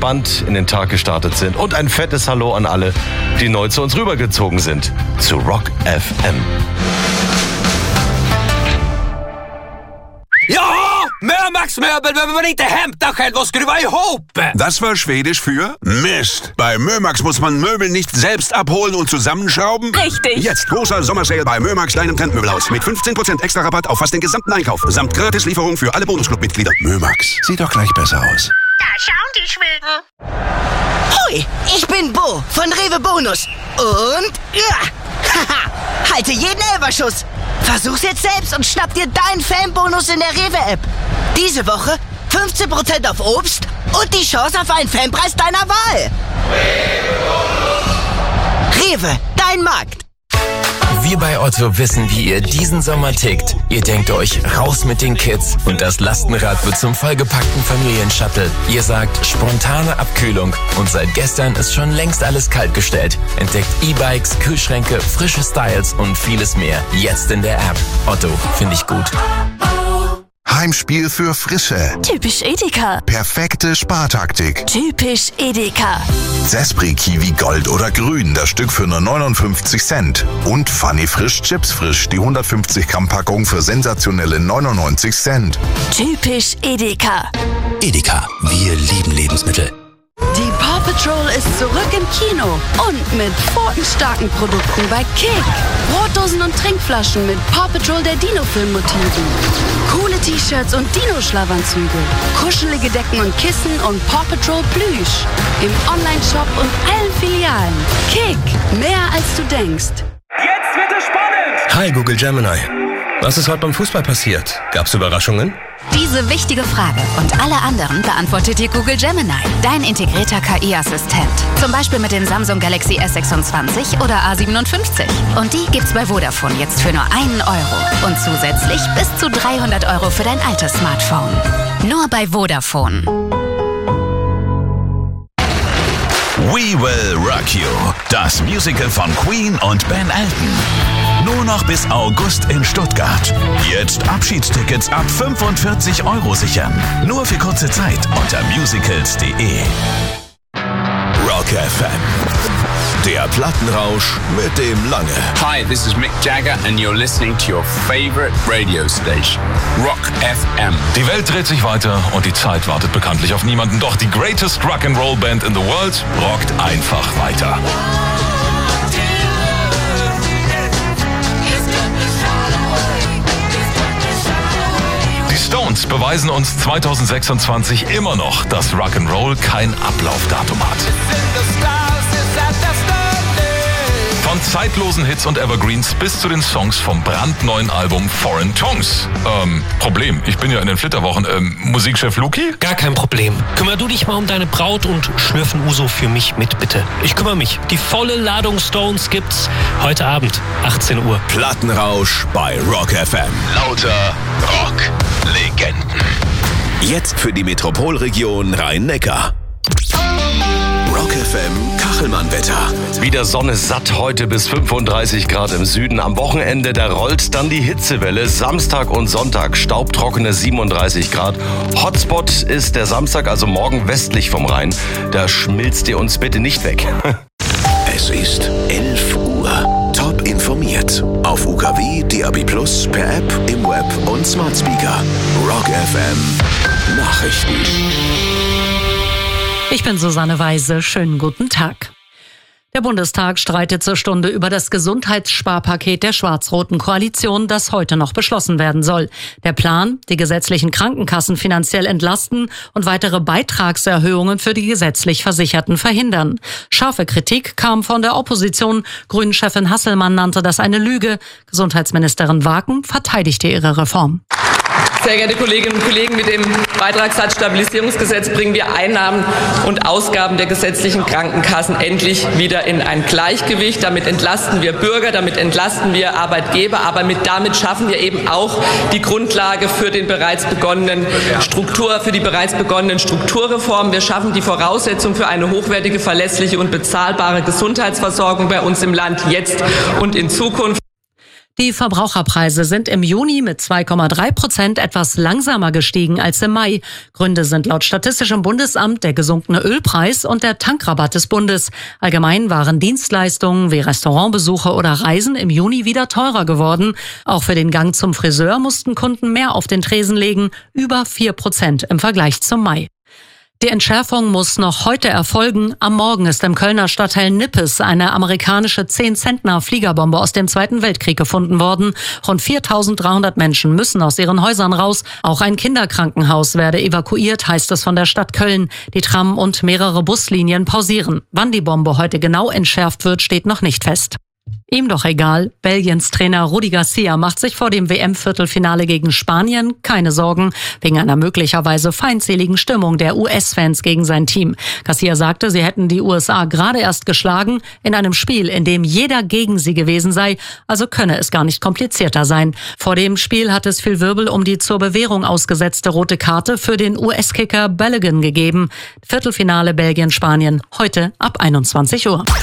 entspannt in den Tag gestartet sind. Und ein fettes Hallo an alle, die neu zu uns rübergezogen sind. Zu Rock FM. Ja, Mömax-möbel behöver man inte hämta själv och skruva ihop. Das war Schwedisch für Mist. Bei Mömax muss man Möbel nicht selbst abholen und zusammenschrauben. Richtig. Jetzt großer Sommersale bei Mömax, deinem Trendmöbelhaus. Mit 15% extra Rabatt auf fast den gesamten Einkauf. Samt Gratislieferung für alle Bonusclub-Mitglieder. Mömax, sieht doch gleich besser aus. Da schauen die Schweden. Hui, ich bin Bo von Rewe Bonus. Und haha, halte jeden Elferschuss. Versuch's jetzt selbst und schnapp dir deinen Fanbonus in der Rewe-App. Diese Woche 15% auf Obst und die Chance auf einen Fanpreis deiner Wahl. Rewe, dein Markt. Wir bei Otto wissen, wie ihr diesen Sommer tickt. Ihr denkt euch, raus mit den Kids und das Lastenrad wird zum vollgepackten Familienshuttle. Ihr sagt, spontane Abkühlung und seit gestern ist schon längst alles kaltgestellt. Entdeckt E-Bikes, Kühlschränke, frische Styles und vieles mehr. Jetzt in der App. Otto, finde ich gut. Heimspiel für Frische. Typisch Edeka. Perfekte Spartaktik. Typisch Edeka. Zespri Kiwi Gold oder Grün, das Stück für nur 59 Cent. Und Funny Frisch Chips Frisch, die 150 Gramm Packung für sensationelle 99 Cent. Typisch Edeka. Edeka, wir lieben Lebensmittel. Die Paw Patrol ist zurück im Kino und mit pfotenstarken Produkten bei Kick. Brotdosen und Trinkflaschen mit Paw Patrol der Dino-Film-Motiven. Coole T-Shirts und Dino-Schlafanzüge. Kuschelige Decken und Kissen und Paw Patrol Plüsch. Im Online-Shop und allen Filialen. Kick, mehr als du denkst. Jetzt wird es spannend! Hi Google Gemini. Was ist heute beim Fußball passiert? Gab's Überraschungen? Diese wichtige Frage und alle anderen beantwortet dir Google Gemini, dein integrierter KI-Assistent. Zum Beispiel mit dem Samsung Galaxy S26 oder A57. Und die gibt's bei Vodafone jetzt für nur €1. Und zusätzlich bis zu 300 € für dein altes Smartphone. Nur bei Vodafone. We Will Rock You, das Musical von Queen und Ben Elton. Nur noch bis August in Stuttgart. Jetzt Abschiedstickets ab 45 € sichern. Nur für kurze Zeit unter musicals.de. Rock FM. Der Plattenrausch mit dem Lange. Hi, this is Mick Jagger and you're listening to your favorite radio station, Rock FM. Die Welt dreht sich weiter und die Zeit wartet bekanntlich auf niemanden. Doch die greatest Rock'n'Roll Band in the world rockt einfach weiter. Die Stones beweisen uns 2026 immer noch, dass Rock'n'Roll kein Ablaufdatum hat. Von zeitlosen Hits und Evergreens bis zu den Songs vom brandneuen Album Foreign Tongues. Problem, ich bin ja in den Flitterwochen. Musikchef Luki? Gar kein Problem. Kümmer du dich mal um deine Braut und schlürf ein Uso für mich mit, bitte. Ich kümmere mich. Die volle Ladung Stones gibt's heute Abend, 18 Uhr. Plattenrausch bei Rock FM. Lauter Rock-Legenden. Jetzt für die Metropolregion Rhein-Neckar. Rock FM Kachelmann-Wetter. Wieder Sonne satt heute bis 35 Grad im Süden. Am Wochenende, da rollt dann die Hitzewelle. Samstag und Sonntag staubtrockene 37 Grad. Hotspot ist der Samstag, also morgen westlich vom Rhein. Da schmilzt ihr uns bitte nicht weg. Es ist 11 Uhr. Top informiert. Auf UKW, DAB+, per App, im Web und Smart Speaker. Rock FM Nachrichten. Ich bin Susanne Weise. Schönen guten Tag. Der Bundestag streitet zur Stunde über das Gesundheitssparpaket der schwarz-roten Koalition, das heute noch beschlossen werden soll. Der Plan, die gesetzlichen Krankenkassen finanziell entlasten und weitere Beitragserhöhungen für die gesetzlich Versicherten verhindern. Scharfe Kritik kam von der Opposition. Grünen-Chefin Hasselmann nannte das eine Lüge. Gesundheitsministerin Waken verteidigte ihre Reform. Sehr geehrte Kolleginnen und Kollegen, mit dem Beitragssatzstabilisierungsgesetz bringen wir Einnahmen und Ausgaben der gesetzlichen Krankenkassen endlich wieder in ein Gleichgewicht. Damit entlasten wir Bürger, damit entlasten wir Arbeitgeber, aber damit schaffen wir eben auch die Grundlage für die bereits begonnenen Strukturreformen. Wir schaffen die Voraussetzung für eine hochwertige, verlässliche und bezahlbare Gesundheitsversorgung bei uns im Land jetzt und in Zukunft. Die Verbraucherpreise sind im Juni mit 2,3% etwas langsamer gestiegen als im Mai. Gründe sind laut Statistischem Bundesamt der gesunkene Ölpreis und der Tankrabatt des Bundes. Allgemein waren Dienstleistungen wie Restaurantbesuche oder Reisen im Juni wieder teurer geworden. Auch für den Gang zum Friseur mussten Kunden mehr auf den Tresen legen, über 4% im Vergleich zum Mai. Die Entschärfung muss noch heute erfolgen. Am Morgen ist im Kölner Stadtteil Nippes eine amerikanische 10-Zentner-Fliegerbombe aus dem Zweiten Weltkrieg gefunden worden. Rund 4.300 Menschen müssen aus ihren Häusern raus. Auch ein Kinderkrankenhaus werde evakuiert, heißt es von der Stadt Köln. Die Tram und mehrere Buslinien pausieren. Wann die Bombe heute genau entschärft wird, steht noch nicht fest. Ihm doch egal. Belgiens Trainer Rudi Garcia macht sich vor dem WM-Viertelfinale gegen Spanien keine Sorgen wegen einer möglicherweise feindseligen Stimmung der US-Fans gegen sein Team. Garcia sagte, sie hätten die USA gerade erst geschlagen in einem Spiel, in dem jeder gegen sie gewesen sei, also könne es gar nicht komplizierter sein. Vor dem Spiel hat es viel Wirbel um die zur Bewährung ausgesetzte rote Karte für den US-Kicker Balogun gegeben. Viertelfinale Belgien-Spanien heute ab 21 Uhr.